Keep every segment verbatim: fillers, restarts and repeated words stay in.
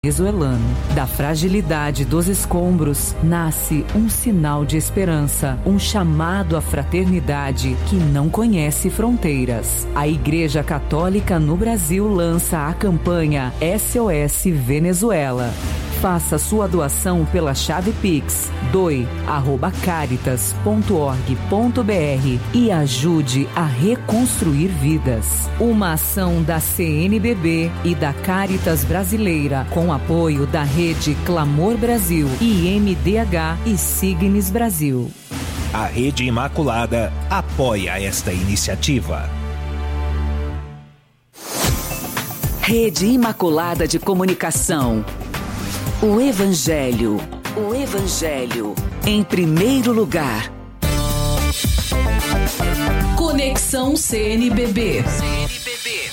venezuelano. Da fragilidade dos escombros nasce um sinal de esperança, um chamado à fraternidade que não conhece fronteiras. A Igreja Católica no Brasil lança a campanha S O S Venezuela. Faça sua doação pela chave Pix doe arroba caritas ponto org ponto br e ajude a reconstruir vidas. Uma ação da C N B B e da Caritas Brasileira com apoio da Rede Clamor Brasil e M D H e Signes Brasil. A Rede Imaculada apoia esta iniciativa. Rede Imaculada de Comunicação. O Evangelho. O Evangelho. Em primeiro lugar. Conexão C N B B. C N B B.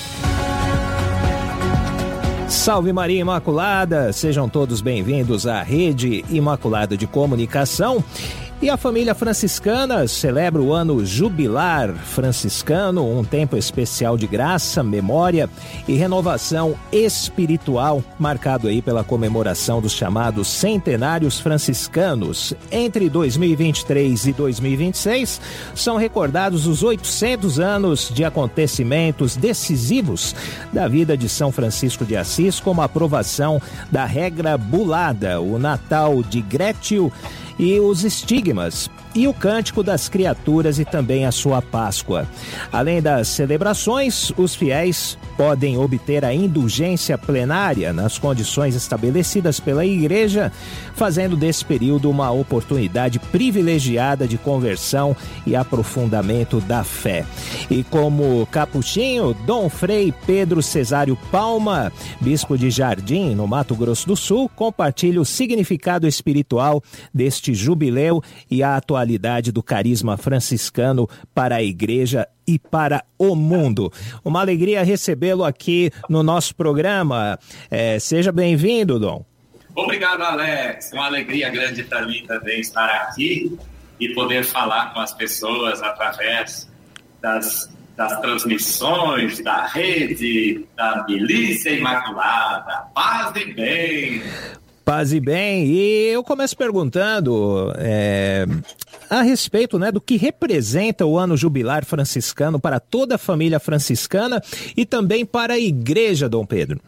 Salve Maria Imaculada! Sejam todos bem-vindos à Rede Imaculada de Comunicação. E a família franciscana celebra o ano jubilar franciscano, um tempo especial de graça, memória e renovação espiritual, marcado aí pela comemoração dos chamados centenários franciscanos. Entre dois mil e vinte e três e dois mil e vinte e seis, são recordados os oitocentos anos de acontecimentos decisivos da vida de São Francisco de Assis, como a aprovação da regra bulada, o Natal de Grétio e os estigmas, e o Cântico das Criaturas e também a sua Páscoa. Além das celebrações, os fiéis podem obter a indulgência plenária nas condições estabelecidas pela Igreja, fazendo desse período uma oportunidade privilegiada de conversão e aprofundamento da fé. E como capuchinho, Dom Frei Pedro Cesário Palma, bispo de Jardim, no Mato Grosso do Sul, compartilha o significado espiritual deste jubileu e a atualidade do carisma franciscano para a Igreja e para o mundo. Uma alegria recebê-lo aqui no nosso programa. É, seja bem-vindo, Dom. Obrigado, Alex. Uma alegria grande para mim também estar aqui e poder falar com as pessoas através das, das transmissões da rede, da Milícia Imaculada. Paz e bem! Paz e bem. E eu começo perguntando é, a respeito, né, do que representa o ano jubilar franciscano para toda a família franciscana e também para a Igreja, Dom Pedro.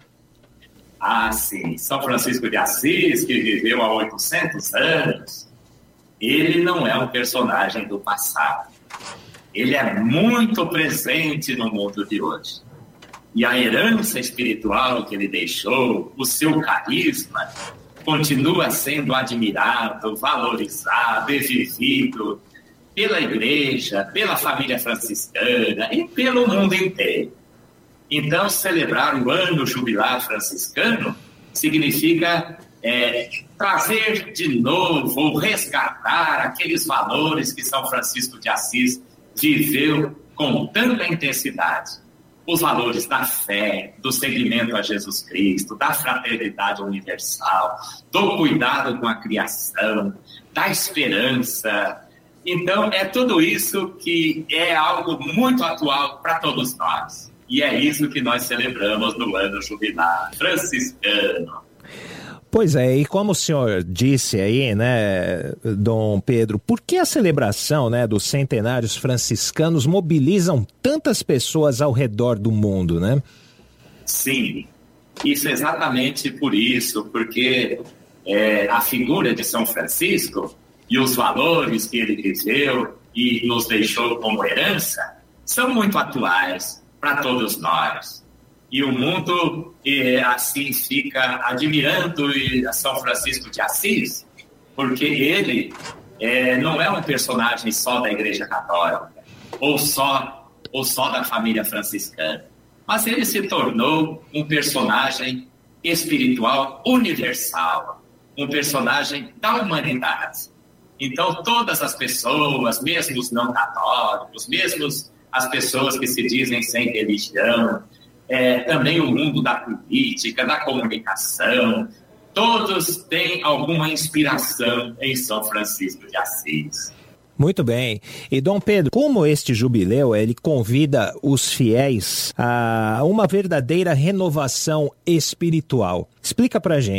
Ah, sim. São Francisco de Assis, que viveu há oitocentos anos, ele não é um personagem do passado. Ele é muito presente no mundo de hoje. E a herança espiritual que ele deixou, o seu carisma, continua sendo admirado, valorizado e vivido pela Igreja, pela família franciscana e pelo mundo inteiro. Então, celebrar o ano jubilar franciscano significa é, trazer de novo ou resgatar aqueles valores que São Francisco de Assis viveu com tanta intensidade. Os valores da fé, do seguimento a Jesus Cristo, da fraternidade universal, do cuidado com a criação, da esperança. Então, é tudo isso que é algo muito atual para todos nós. E é isso que nós celebramos no ano jubilar franciscano. Pois é, e como o senhor disse aí, né, Dom Pedro, por que a celebração, né, dos centenários franciscanos mobilizam tantas pessoas ao redor do mundo, né? Sim, isso é exatamente por isso, porque é, a figura de São Francisco e os valores que ele viveu e nos deixou como herança são muito atuais para todos nós. E o mundo, eh, assim, fica admirando São Francisco de Assis, porque ele eh, não é um personagem só da Igreja Católica, ou só, ou só da família franciscana, mas ele se tornou um personagem espiritual universal, um personagem da humanidade. Então, todas as pessoas, mesmo os não católicos, mesmo as pessoas que se dizem sem religião, É, também o mundo da política, da comunicação, todos têm alguma inspiração em São Francisco de Assis. Muito bem. E Dom Pedro, como este jubileu, ele convida os fiéis a uma verdadeira renovação espiritual. Explica pra gente.